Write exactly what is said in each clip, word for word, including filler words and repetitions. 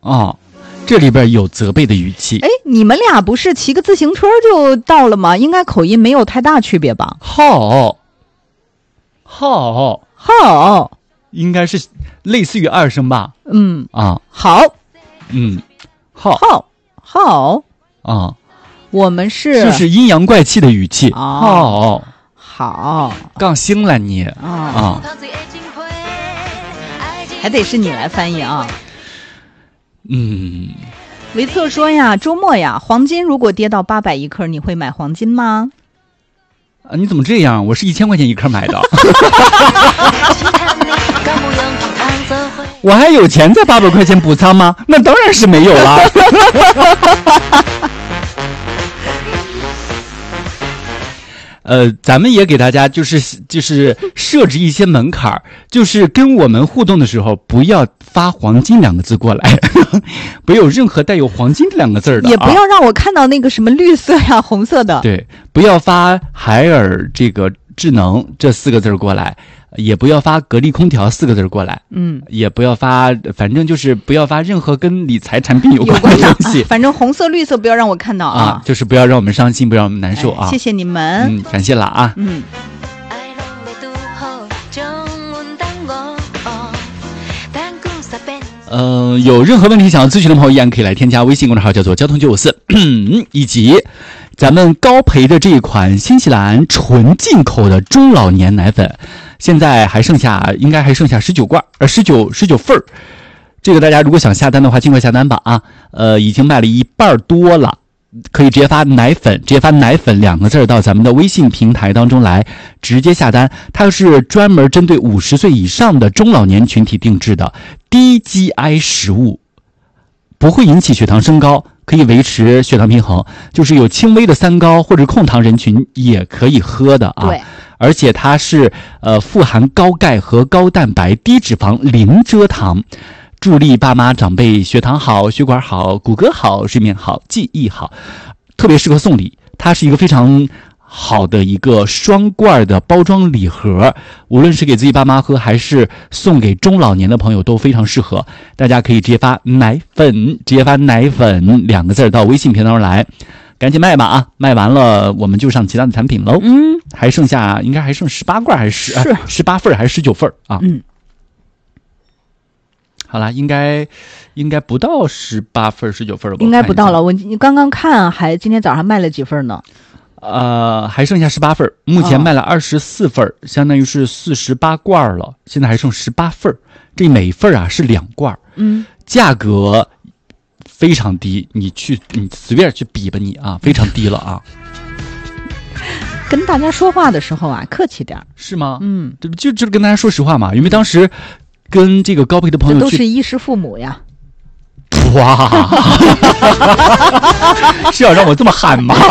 啊，这里边有责备的语气。 哎，你们俩不是骑个自行车就到了吗？应该口音没有太大区别吧？ 好，好， 好， 应该是类似于二声吧？ 嗯啊， 好， 嗯，好， 好，好啊， 我们是就是阴阳怪气的语气。 哦、 好， 好杠星了你啊、 啊！ 还得是你来翻译啊。 嗯， 维策说呀，周末呀，黄金如果跌到八百一克，你会买黄金吗？ 啊，你怎么这样？我是一千块钱一克买的，我还有钱在八百块钱补仓吗？那当然是没有啦。呃，咱们也给大家就是就是设置一些门槛，就是跟我们互动的时候，不要发黄金两个字过来，不有任何带有黄金这两个字的、啊， 也不要让我看到那个什么绿色呀、红色的。 对，不要发海尔这个智能这四个字过来，也不要发格力空调四个字过来， 嗯， 也不要发，反正就是不要发任何跟理财产品有关的东西。 反正红色、绿色不要让我看到啊， 啊就是不要让我们伤心，不要让我们难受啊。 哎、谢谢你们， 嗯，感谢了啊。 嗯。 呃，有任何问题想要咨询的朋友，依然可以来添加微信公众号，叫做交通九五四，以及咱们高培的这一款新西兰纯进口的中老年奶粉，现在还剩下，应该还剩下十九罐，呃，十九十九份儿。这个大家如果想下单的话，尽快下单吧啊！呃，已经卖了一半多了。可以直接发奶粉，直接发奶粉两个字到咱们的微信平台当中来，直接下单。它是专门针对五十岁以上的中老年群体定制的低 G I 食物，不会引起血糖升高，可以维持血糖平衡，就是有轻微的三高或者控糖人群也可以喝的啊。 对， 而且它是呃富含高钙和高蛋白、低脂肪、零蔗糖。助力爸妈长辈血糖好、血管好、骨骼好、睡眠好、记忆好，特别适合送礼。它是一个非常好的一个双罐的包装礼盒，无论是给自己爸妈喝，还是送给中老年的朋友都非常适合。大家可以直接发奶粉，直接发奶粉两个字到微信平台上来，赶紧卖吧啊！卖完了我们就上其他的产品喽。 嗯， 还剩下应该还剩十八罐还是十十八份还是十九份啊？ 嗯。 好了，应该应该不到十八份、十九份了吧？ 应该不到了。我刚刚看，还今天早上卖了几份呢？ 呃，还剩下十八份，目前卖了二十四份、哦，相当于是四十八罐了。现在还剩十八份，这每份啊是两罐， 嗯， 价格非常低，你去你随便去比吧你啊，非常低了啊。 跟大家说话的时候啊，客气点。是吗？ 嗯， 这就就跟大家说实话嘛，因为当时。跟这个高培的朋友去， 这都是衣食父母呀。 哇，是要让我这么喊吗？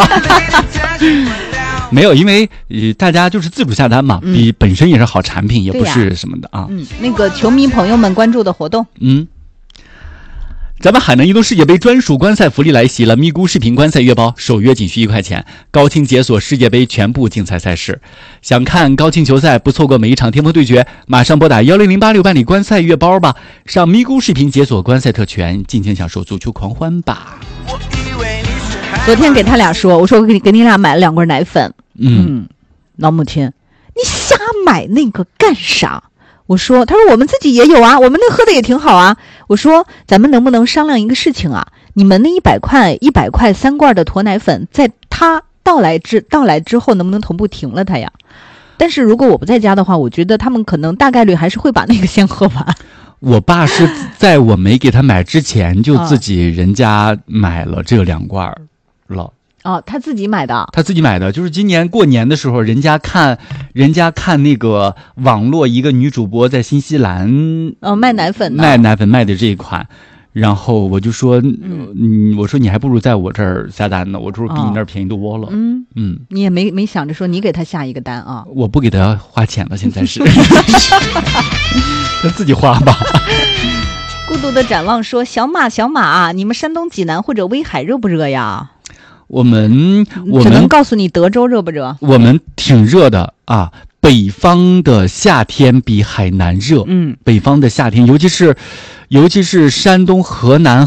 没有，因为呃大家就是自主下单嘛，嗯、比本身也是好产品，也不是什么的啊。 嗯，那个球迷朋友们关注的活动， 嗯。咱们海南移动世界杯专属观赛福利来袭了，咪咕视频观赛月包首月仅需一块钱，高清解锁世界杯全部竞赛赛事。想看高清球赛，不错过每一场天盟对决，马上拨打幺零零八六办理观赛月包吧，上咪咕视频解锁观赛特权，尽情享受足球狂欢吧。 昨天给他俩说，我说我给给你俩买了两罐奶粉， 嗯， 嗯老母亲，你瞎买那个干啥？我说，他说我们自己也有啊，我们那喝的也挺好啊。我说，咱们能不能商量一个事情啊？你们那一百块一百块三罐的驼奶粉，在他到来之到来之后，能不能同步停了它呀？但是如果我不在家的话，我觉得他们可能大概率还是会把那个先喝完。 我爸是在我没给他买之前，就自己人家买了这两罐了。 哦，他自己买的， 他自己买的，就是今年过年的时候，人家看，人家看那个网络一个女主播在新西兰， 哦，卖奶粉的， 卖奶粉卖的这一款，然后我就说，嗯，我说你还不如在我这儿下单呢，我说比你那儿便宜多了， 嗯嗯， 你也没没想着说你给他下一个单啊？ 我不给他花钱了，现在是，他自己花吧。 孤独的展望说：“小马，小马，你们山东济南或者威海热不热呀？” 我们我们只能告诉你德州热不热？ 我们挺热的啊，北方的夏天比海南热。 嗯， 北方的夏天，尤其是尤其是山东、河南。